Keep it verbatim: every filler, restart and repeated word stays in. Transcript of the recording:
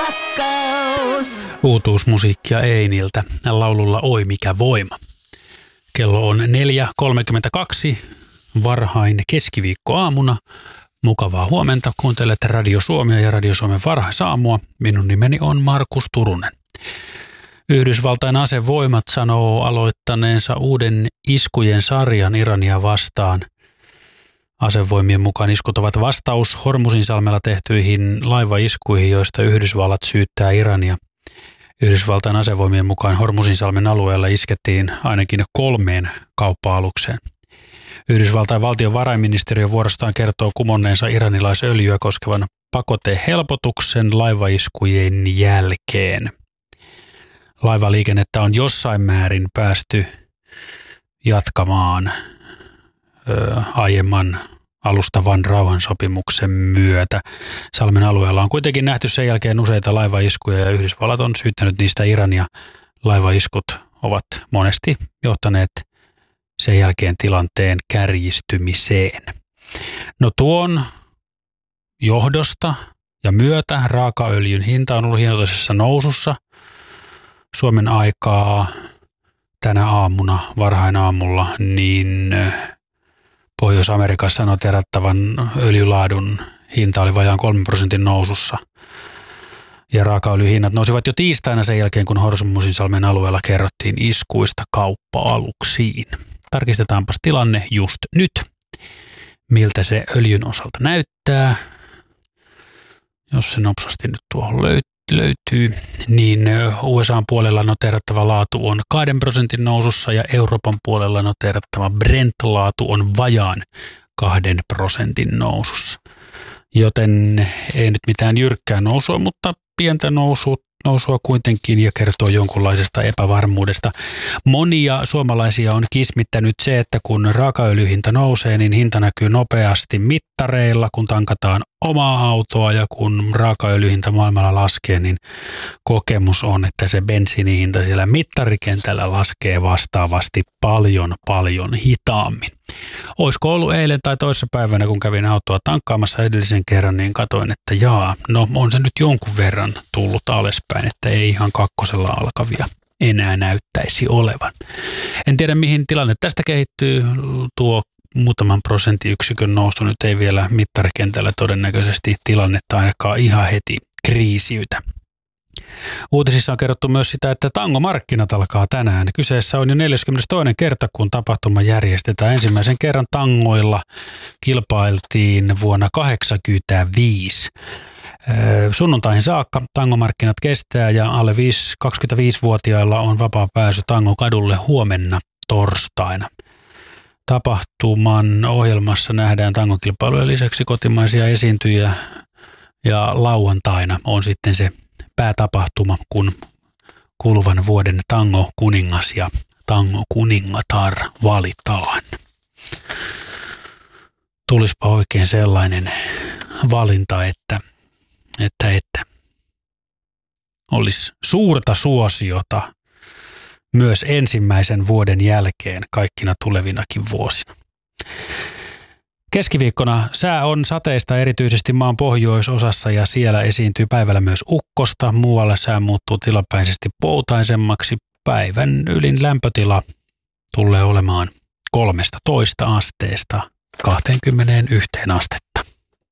rakkaus. Uutuusmusiikkia Einiltä laululla Oi mikä voima. Kello on neljä kolmekymmentäkaksi varhain keskiviikkoaamuna. Mukavaa huomenta. Kuuntelette Radio Suomea ja Radio Suomen varhaisaamua. Minun nimeni on Markus Turunen. Yhdysvaltain asevoimat sanoo aloittaneensa uuden iskujen sarjan Irania vastaan. Asevoimien mukaan iskut ovat vastaus Hormuzinsalmella tehtyihin laivaiskuihin, joista Yhdysvallat syyttää Irania. Yhdysvaltain asevoimien mukaan Hormuzinsalmen alueella iskettiin ainakin kolmeen kauppa-alukseen. Yhdysvaltain valtiovarainministeriö vuorostaan kertoo kumonneensa iranilaisöljyä koskevan pakotehelpotuksen laivaiskujen jälkeen. Laivaliikennettä on jossain määrin päästy jatkamaan ö, aiemman alustavan rauhansopimuksen myötä. Salmen alueella on kuitenkin nähty sen jälkeen useita laivaiskuja ja Yhdysvallat on syyttänyt niistä Irania. Laivaiskut ovat monesti johtaneet sen jälkeen tilanteen kärjistymiseen. No tuon johdosta ja myötä raakaöljyn hinta on ollut hienoisessa nousussa. Suomen aikaa tänä aamuna, varhain aamulla, niin Pohjois-Amerikassa noterattavan öljylaadun hinta oli vajaan kolmen prosentin nousussa. Ja raakaöljyhinnat nousivat jo tiistaina sen jälkeen, kun Hormuzinsalmen alueella kerrottiin iskuista kauppa-aluksiin. Tarkistetaanpas tilanne just nyt, miltä se öljyn osalta näyttää. Jos se nopsasti nyt tuohon löytyy, niin U S A:n puolella noterattava laatu on kahden prosentin nousussa ja Euroopan puolella noterattava Brent-laatu on vajaan kahden prosentin nousussa. Joten ei nyt mitään jyrkkää nousua, mutta pientä nousua, nousua kuitenkin ja kertoo jonkunlaisesta epävarmuudesta. Monia suomalaisia on kismittänyt se, että kun raakaöljyhinta nousee, niin hinta näkyy nopeasti mittareilla, kun tankataan omaa autoa ja kun raakaöljyhinta maailmalla laskee, niin kokemus on, että se bensiinihinta siellä mittarikentällä laskee vastaavasti paljon, paljon hitaammin. Olisiko ollut eilen tai toissapäivänä, kun kävin autoa tankkaamassa edellisen kerran, niin katsoin, että jaa, no on se nyt jonkun verran tullut alaspäin, että ei ihan kakkosella alkavia enää näyttäisi olevan. En tiedä, mihin tilanne tästä kehittyy. Tuo muutaman prosenttiyksikön nousu nyt ei vielä mittarikentällä todennäköisesti tilannetta ainakaan ihan heti kriisiytä. Uutisissa on kerrottu myös sitä, että tangomarkkinat alkaa tänään. Kyseessä on jo neljäskymmenestoinen kerta, kun tapahtuma järjestetään. Ensimmäisen kerran tangoilla kilpailtiin vuonna kahdeksankymmentäviisi. Sunnuntaihin saakka tangomarkkinat kestää ja alle kaksikymmentäviisivuotiailla on vapaa pääsy tangokadulle huomenna torstaina. Tapahtuman ohjelmassa nähdään tangokilpailujen lisäksi kotimaisia esiintyjiä ja lauantaina on sitten se päätapahtuma, kun kuluvan vuoden tango-kuningas ja tango-kuningatar valitaan. Tulispa oikein sellainen valinta, että, että, että olisi suurta suosiota myös ensimmäisen vuoden jälkeen kaikkina tulevinakin vuosina. Keskiviikkona sää on sateista erityisesti maan pohjoisosassa ja siellä esiintyy päivällä myös ukkosta. Muualla sää muuttuu tilapäisesti poutaisemmaksi. Päivän ylin lämpötila tulee olemaan kolmetoista asteesta kaksikymmentäyksi astetta.